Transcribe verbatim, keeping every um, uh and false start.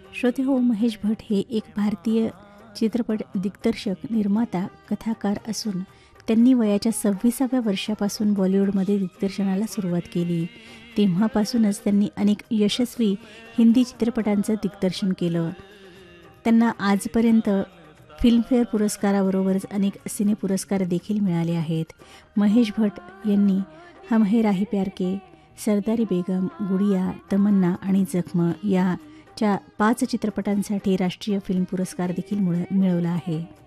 श्रोते हो, महेश भट हे एक भारतीय चित्रपट दिग्दर्शक, निर्माता, कथाकार असून त्यांनी वयाच्या सव्वीसाव्या वर्षापासून बॉलिवूडमध्ये दिग्दर्शनाला सुरुवात केली. तेव्हापासूनच त्यांनी अनेक यशस्वी हिंदी चित्रपटांचं दिग्दर्शन केलं. त्यांना आजपर्यंत फिल्मफेअर पुरस्काराबरोबरच अनेक सिने पुरस्कार देखील मिळाले आहेत. महेश भट यांनी हम है राही प्यार के, सरदारी बेगम, गुडिया, तमन्ना आणि जख्म या च्या पाच चित्रपटांसाठी राष्ट्रीय फिल्म पुरस्कार देखील मिळ मिळवला आहे.